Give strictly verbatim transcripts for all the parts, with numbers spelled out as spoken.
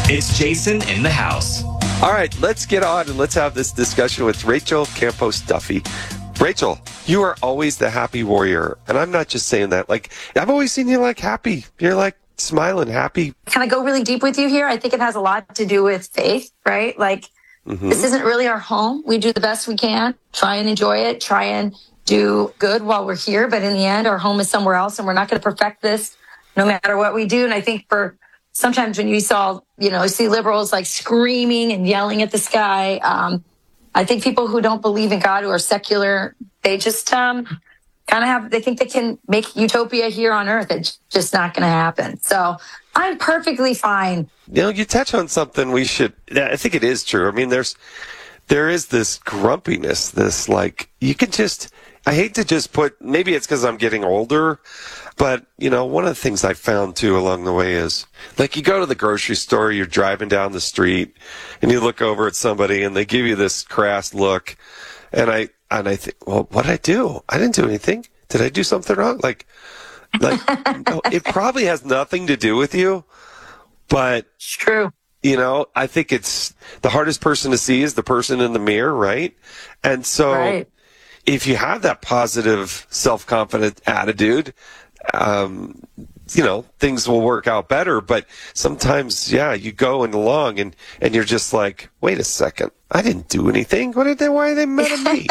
It's Jason in the house. All right, let's get on and let's have this discussion with Rachel Campos Duffy. Rachel, you are always the happy warrior. And I'm not just saying that. Like, I've always seen you like happy. You're like smiling, happy. Can I go really deep with you here? I think it has a lot to do with faith, right? Like, mm-hmm. This isn't really our home. We do the best we can, try and enjoy it, try and do good while we're here. But in the end, our home is somewhere else, and we're not going to perfect this no matter what we do. And I think for sometimes when you saw, you know, see liberals like screaming and yelling at the sky, um, I think people who don't believe in God, who are secular, they just um, kind of have, they think they can make utopia here on earth. It's just not going to happen. So I'm perfectly fine. You know, you touch on something we should, I think it is true. I mean, there's, there is this grumpiness, this like, you can just, I hate to just put, maybe it's because I'm getting older, but, you know, one of the things I found, too, along the way is, like, you go to the grocery store, you're driving down the street, and you look over at somebody, and they give you this crass look, and I and I think, well, what did I do? I didn't do anything. Did I do something wrong? Like, like no, it probably has nothing to do with you, but... It's true. You know, I think it's the hardest person to see is the person in the mirror, right? And so... Right. If you have that positive, self-confident attitude, um, you know, things will work out better. But sometimes, yeah, you go and along and, and you're just like, wait a second, I didn't do anything. What did they, why are they mad at me?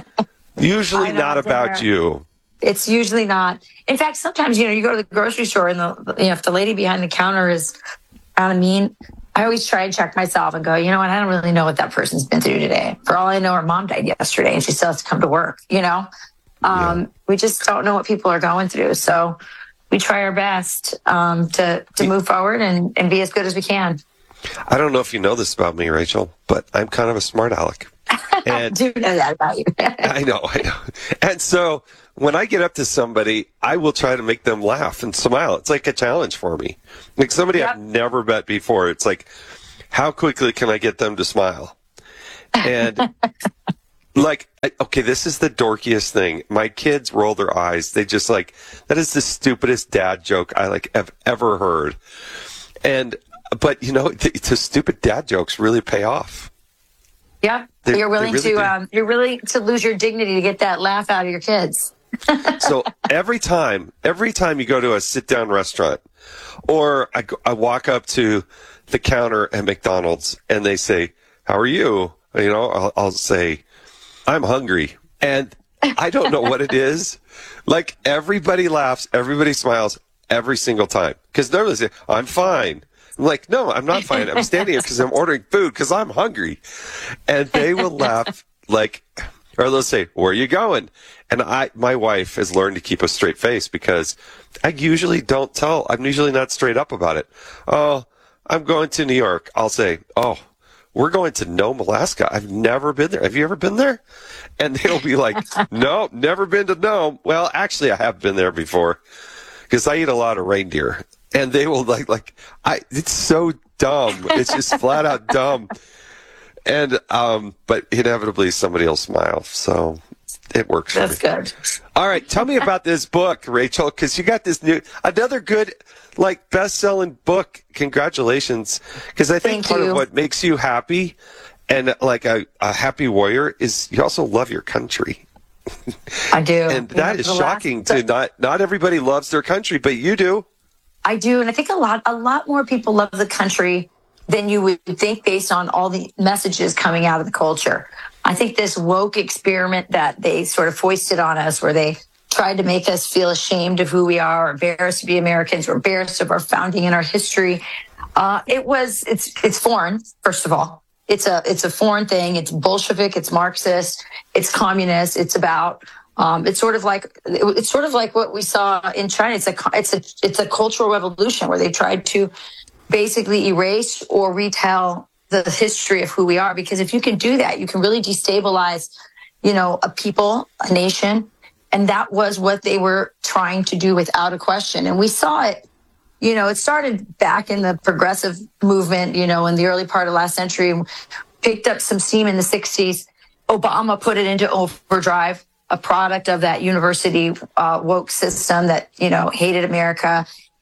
Usually not about you. It's usually not. In fact, sometimes, you know, you go to the grocery store and the, you know, if the lady behind the counter is kind of mean, I always try and check myself and go, you know what, I don't really know what that person's been through today. For all I know, her mom died yesterday and she still has to come to work, you know? Um, yeah. We just don't know what people are going through. So we try our best um, to, to move forward and, and be as good as we can. I don't know if you know this about me, Rachel, but I'm kind of a smart aleck. And I do know that about you. I know, I know. And so when I get up to somebody, I will try to make them laugh and smile. It's like a challenge for me. Like somebody yep. I've never met before. It's like, how quickly can I get them to smile? And like, okay, this is the dorkiest thing. My kids roll their eyes. They just like, that is the stupidest dad joke I like have ever heard. And, but you know, the, the stupid dad jokes really pay off. Yeah, they, you're willing really to um, you're willing to lose your dignity to get that laugh out of your kids. So every time, every time you go to a sit-down restaurant, or I, I walk up to the counter at McDonald's and they say, "How are you?" You know, I'll, I'll say, "I'm hungry," and I don't know what it is. Like everybody laughs, everybody smiles every single time because normally they say, "I'm fine." I'm like, no, I'm not fine. I'm standing here because I'm ordering food because I'm hungry. And they will laugh like, or they'll say, where are you going? And I, my wife has learned to keep a straight face because I usually don't tell. I'm usually not straight up about it. Oh, I'm going to New York. I'll say, oh, we're going to Nome, Alaska. I've never been there. Have you ever been there? And they'll be like, no, never been to Nome. Well, actually, I have been there before because I eat a lot of reindeer. And they will like, like, I, it's so dumb. It's just flat out dumb. And, um, but inevitably somebody will smile. So it works. That's good. All right. Tell me about this book, Rachel, because you got this new, another good, like, best-selling book. Congratulations. Because I think Thank part you. of what makes you happy and like a, a happy warrior is you also love your country. I do. And that you is know, shocking last, to not, not everybody loves their country, but you do. I do. And I think a lot, a lot more people love the country than you would think based on all the messages coming out of the culture. I think this woke experiment that they sort of foisted on us where they tried to make us feel ashamed of who we are, or embarrassed to be Americans, or embarrassed of our founding and our history. Uh, it was, it's, it's foreign, first of all. It's a, it's a foreign thing. It's Bolshevik, it's Marxist, it's communist. It's about, Um, it's sort of like it's sort of like what we saw in China. It's a it's a it's a cultural revolution where they tried to basically erase or retell the history of who we are. Because if you can do that, you can really destabilize, you know, a people, a nation, and that was what they were trying to do without a question. And we saw it. You know, it started back in the progressive movement. You know, in the early part of last century, picked up some steam in the sixties. Obama put it into overdrive. A product of that university uh, woke system that, you know, hated America. And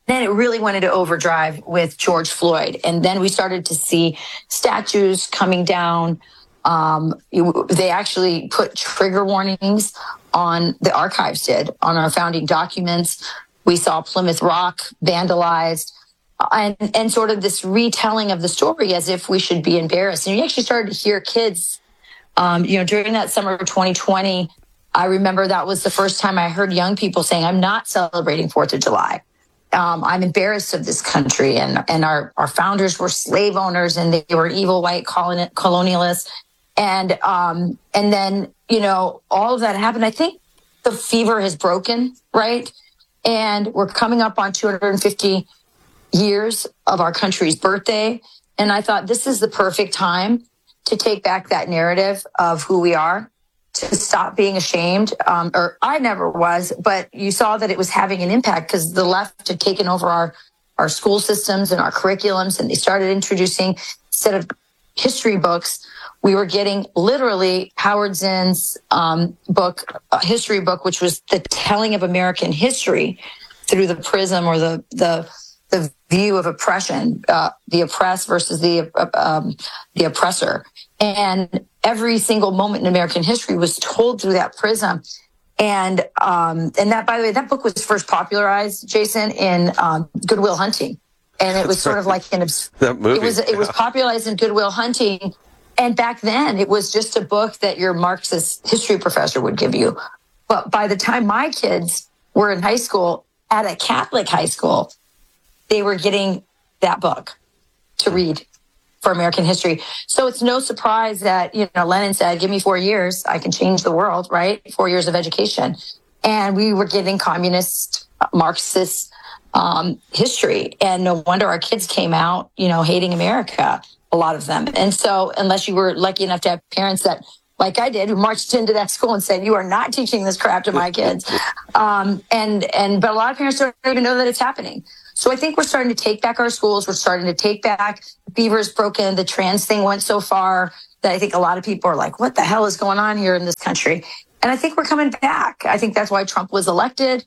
Then it really went into overdrive with George Floyd. And then we started to see statues coming down. Um, they actually put trigger warnings on, the archives did, on our founding documents. We saw Plymouth Rock vandalized, and, and sort of this retelling of the story as if we should be embarrassed. And you actually started to hear kids, um, you know, during that summer of twenty twenty, I remember that was the first time I heard young people saying, I'm not celebrating fourth of July. Um, I'm embarrassed of this country, and, and our, our founders were slave owners, and they were evil white colon, colonialists. And, um, and then, you know, all of that happened. I think the fever has broken, right? And we're coming up on two hundred fifty years of our country's birthday. And I thought this is the perfect time to take back that narrative of who we are, to stop being ashamed. Um, or I never was, but you saw that it was having an impact because the left had taken over our, our school systems and our curriculums, and they started introducing, instead of history books, we were getting literally Howard Zinn's um, book, uh, history book, which was the telling of American history through the prism or the the the view of oppression, uh, the oppressed versus the uh, um, the oppressor. And every single moment in American history was told through that prism. And um, and that, by the way, that book was first popularized, Jason, in um, Good Will Hunting. And it was sort of like an that movie. It was it was popularized in Good Will Hunting. And back then, it was just a book that your Marxist history professor would give you. But by the time my kids were in high school, at a Catholic high school, they were getting that book to read for American history. So it's no surprise that, you know, Lenin said, give me four years, I can change the world, right? Four years of education. And we were getting communist, Marxist um, history. And no wonder our kids came out, you know, hating America, a lot of them. And so unless you were lucky enough to have parents that, like I did, who marched into that school and said, you are not teaching this crap to my kids. Um, and, and, but a lot of parents don't even know that it's happening. So I think we're starting to take back our schools. We're starting to take back, the fever's broken. The trans thing went so far that I think a lot of people are like, what the hell is going on here in this country? And I think we're coming back. I think that's why Trump was elected.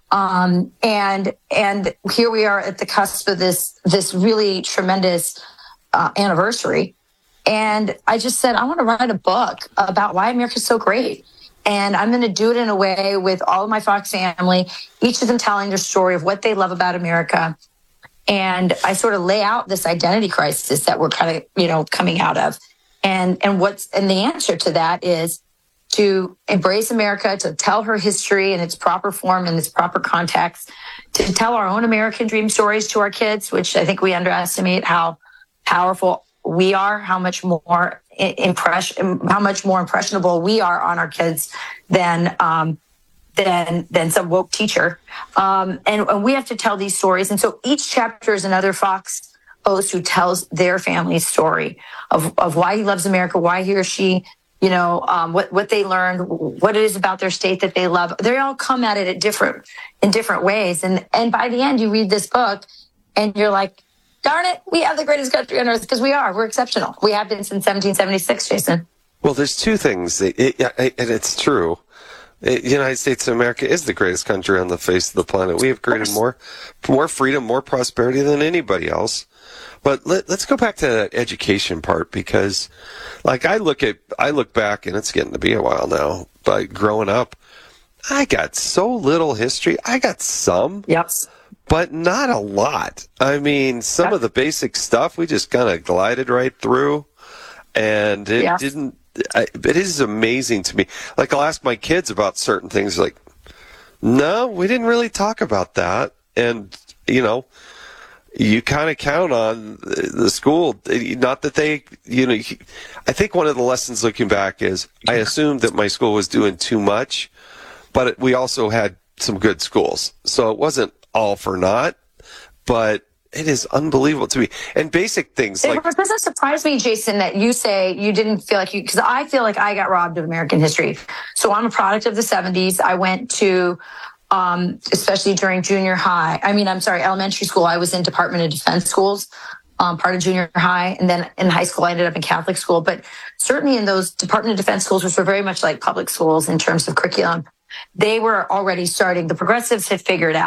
Um, and, and here we are at the cusp of this, this really tremendous uh, anniversary. And I just said, I want to write a book about why America's so great. And I'm going to do it in a way with all of my Fox family, each of them telling their story of what they love about America. And I sort of lay out this identity crisis that we're kind of, you know, coming out of. And, and what's, and the answer to that is to embrace America, to tell her history in its proper form, in its proper context, to tell our own American dream stories to our kids, which I think we underestimate how powerful we are, how much more impression, how much more impressionable we are on our kids than um, than than some woke teacher. Um, and, and we have to tell these stories. And so each chapter is another Fox host who tells their family's story of of why he loves America, why he or she, you know, um, what what they learned, what it is about their state that they love. They all come at it at different in different ways. And and by the end, you read this book, and you're like, darn it, we have the greatest country on earth, because we are. We're exceptional. We have been since seventeen seventy-six, Jason. Well, there's two things, it, it, and it's true. The United States of America is the greatest country on the face of the planet. We have created more, more freedom, more prosperity than anybody else. But let, let's go back to that education part, because, like, I look at, I look back, and it's getting to be a while now. But growing up, I got so little history. I got some. Yep. But not a lot. I mean, some of the basic stuff we just kind of glided right through, and it yeah. didn't. I, it is amazing to me. Like, I'll ask my kids about certain things. Like, no, we didn't really talk about that, and you know, you kind of count on the school. Not that they, you know, I think one of the lessons looking back is I assumed that my school was doing too much, but it, we also had some good schools, so it wasn't all for naught, but it is unbelievable to me. And basic things like... It doesn't surprise me, Jason, that you say you didn't feel like you... Because I feel like I got robbed of American history. So I'm a product of the seventies. I went to, um, especially during junior high, I mean, I'm sorry, elementary school, I was in Department of Defense schools, um, part of junior high. And then in high school, I ended up in Catholic school. But certainly in those Department of Defense schools, which were very much like public schools in terms of curriculum, they were already starting... The progressives had figured out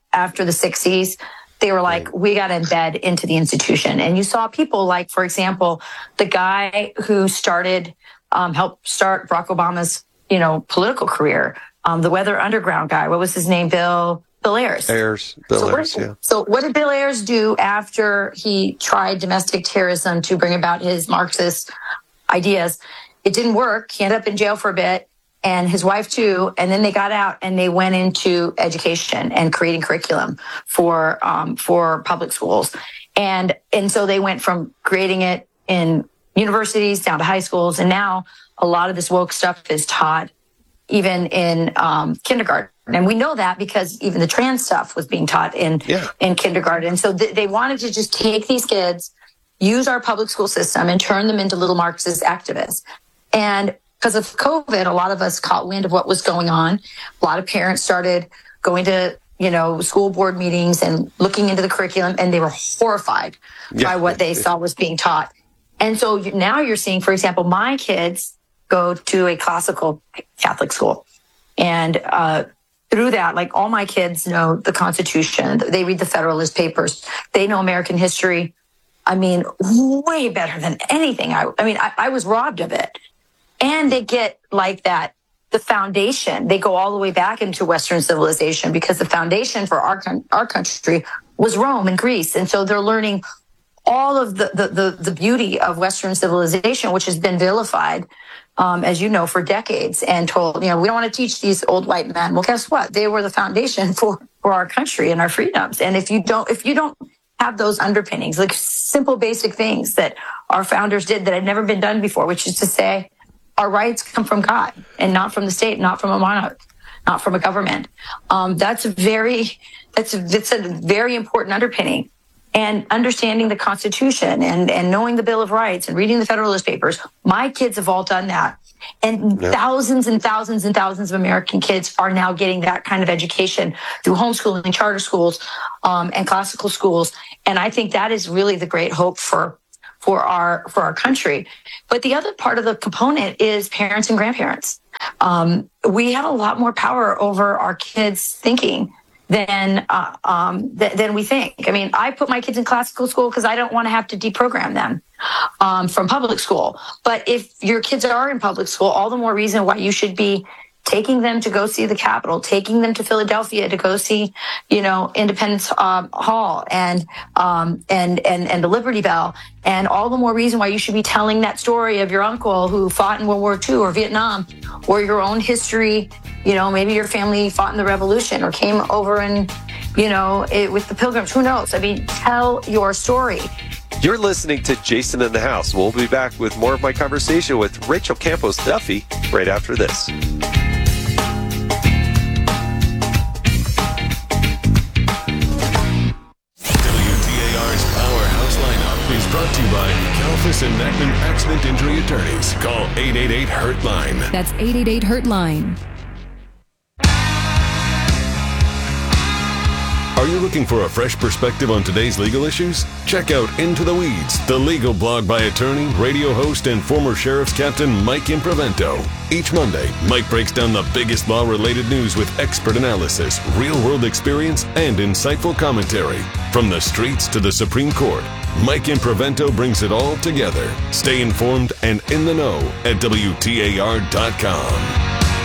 after the sixties, they were like, we got to embed into the institution. And you saw people like, for example, the guy who started, um, helped start Barack Obama's, you know, political career, um, the Weather Underground guy. What was his name? Bill, Bill Ayers. Ayers, Bill so Ayers, what, yeah. So what did Bill Ayers do after he tried domestic terrorism to bring about his Marxist ideas? It didn't work. He ended up in jail for a bit, and his wife too. And then they got out and they went into education and creating curriculum for um, for public schools. And and so they went from creating it in universities down to high schools, and now a lot of this woke stuff is taught even in um, kindergarten. And we know that because even the trans stuff was being taught in yeah. in kindergarten. So th- they wanted to just take these kids, use our public school system, and turn them into little Marxist activists. And because of COVID, a lot of us caught wind of what was going on. A lot of parents started going to, you know, school board meetings and looking into the curriculum, and they were horrified yeah. by what they saw was being taught. And so now you're seeing, for example, my kids go to a classical Catholic school. And uh, through that, like all my kids know the Constitution. They read the Federalist Papers. They know American history. I mean, way better than anything. I, I mean, I, I was robbed of it. And they get like that, the foundation. They go all the way back into Western civilization because the foundation for our our country was Rome and Greece. And so they're learning all of the the the, the beauty of Western civilization, which has been vilified, um, as you know, for decades, and told, you know, we don't want to teach these old white men. Well, guess what? They were the foundation for, for our country and our freedoms. And if you don't, if you don't have those underpinnings, like simple, basic things that our founders did that had never been done before, which is to say, our rights come from God and not from the state, not from a monarch, not from a government. Um, that's a very, that's a, that's a very important underpinning. And understanding the Constitution and, and knowing the Bill of Rights and reading the Federalist Papers. My kids have all done that. And yeah. thousands and thousands and thousands of American kids are now getting that kind of education through homeschooling, charter schools, um, and classical schools. And I think that is really the great hope for for our for our country. But the other part of the component is parents and grandparents. Um, we have a lot more power over our kids' thinking than uh, um, th- than we think. I mean, I put my kids in classical school because I don't want to have to deprogram them um, from public school. But if your kids are in public school, all the more reason why you should be taking them to go see the Capitol, taking them to Philadelphia to go see, you know, Independence um, Hall and um, and and and the Liberty Bell, and all the more reason why you should be telling that story of your uncle who fought in World War Two or Vietnam, or your own history. You know, maybe your family fought in the Revolution or came over and, you know, it, with the Pilgrims. Who knows? I mean, tell your story. You're listening to Jason in the House. We'll be back with more of my conversation with Rachel Campos Duffy right after this. Brought to you by Kalfas and Nachman Accident Injury Attorneys. Call eight eight eight, hurt line. That's eight eight eight, hurt line. Are you looking for a fresh perspective on today's legal issues? Check out Into the Weeds, the legal blog by attorney, radio host, and former Sheriff's Captain Mike Improvento. Each Monday, Mike breaks down the biggest law-related news with expert analysis, real-world experience, and insightful commentary. From the streets to the Supreme Court, Mike Improvento brings it all together. Stay informed and in the know at W T A R dot com.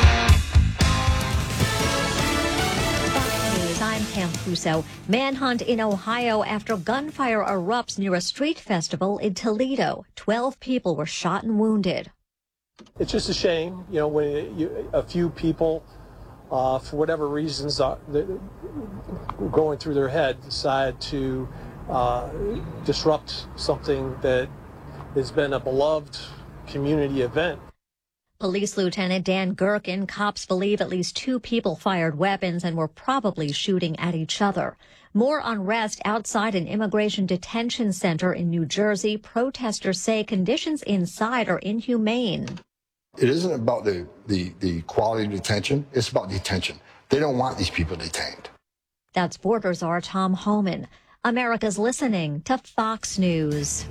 Pam Puso. Manhunt in Ohio after gunfire erupts near a street festival in Toledo. Twelve people were shot and wounded. It's just a shame, you know, when you, a few people, uh, for whatever reasons uh, going through their head, decide to uh, disrupt something that has been a beloved community event. Police Lieutenant Dan Gherkin, cops believe at least two people fired weapons and were probably shooting at each other. More unrest outside an immigration detention center in New Jersey. Protesters say conditions inside are inhumane. It isn't about the, the, the quality of detention. It's about detention. They don't want these people detained. That's Border Czar Tom Homan. America's listening to Fox News.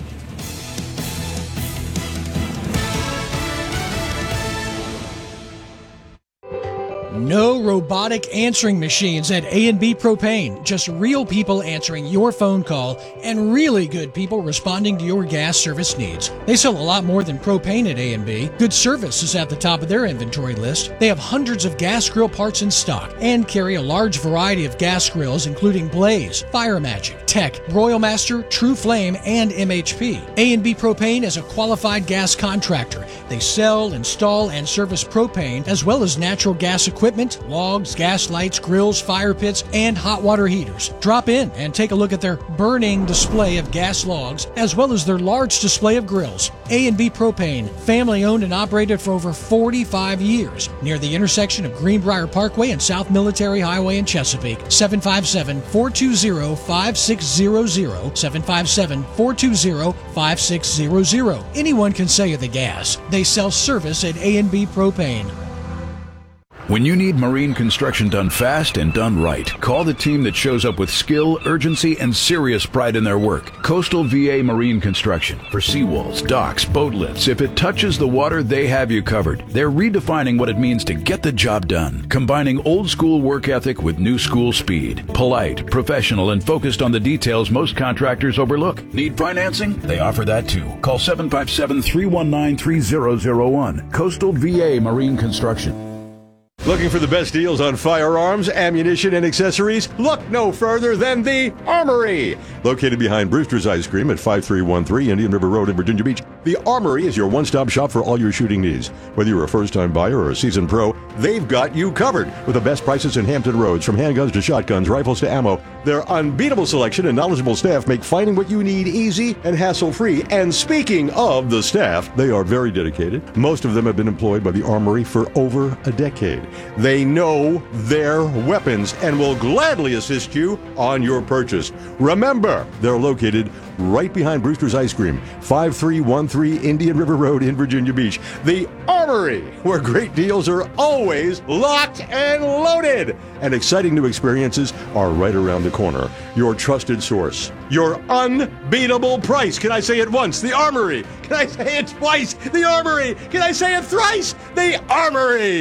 No robotic answering machines at A and B Propane. Just real people answering your phone call and really good people responding to your gas service needs. They sell a lot more than propane at A and B. Good service is at the top of their inventory list. They have hundreds of gas grill parts in stock and carry a large variety of gas grills including Blaze, Fire Magic, Tech, Royal Master, True Flame, and M H P. A and B Propane is a qualified gas contractor. They sell, install, and service propane as well as natural gas equipment, logs, gas lights, grills, fire pits, and hot water heaters. Drop in and take a look at their burning display of gas logs as well as their large display of grills. A and B Propane, family owned and operated for over forty-five years, near the intersection of Greenbrier Parkway and South Military Highway in Chesapeake. seven five seven, four two zero, five six zero zero, seven five seven, four two zero, five six zero zero. Anyone can sell you the gas. They sell service at A and B Propane. When you need marine construction done fast and done right, call the team that shows up with skill, urgency, and serious pride in their work. Coastal V A Marine Construction. For seawalls, docks, boat lifts, if it touches the water, they have you covered. They're redefining what it means to get the job done, combining old school work ethic with new school speed. Polite, professional, and focused on the details most contractors overlook. Need financing? They offer that too. Call seven five seven, three one nine, three zero zero one. Coastal V A Marine Construction. Looking for the best deals on firearms, ammunition, and accessories? Look no further than the Armory! Located behind Brewster's Ice Cream at five three one three Indian River Road in Virginia Beach, the Armory is your one-stop shop for all your shooting needs. Whether you're a first-time buyer or a seasoned pro, they've got you covered with the best prices in Hampton Roads, from handguns to shotguns, rifles to ammo. Their unbeatable selection and knowledgeable staff make finding what you need easy and hassle-free. And speaking of the staff, they are very dedicated. Most of them have been employed by the Armory for over a decade. They know their weapons and will gladly assist you on your purchase. Remember, they're located right behind Brewster's Ice Cream, five three one three Indian River Road in Virginia Beach. The Armory, where great deals are always locked and loaded. And exciting new experiences are right around the corner. Your trusted source. Your unbeatable price. Can I say it once? The Armory. Can I say it twice? The Armory. Can I say it thrice? The Armory.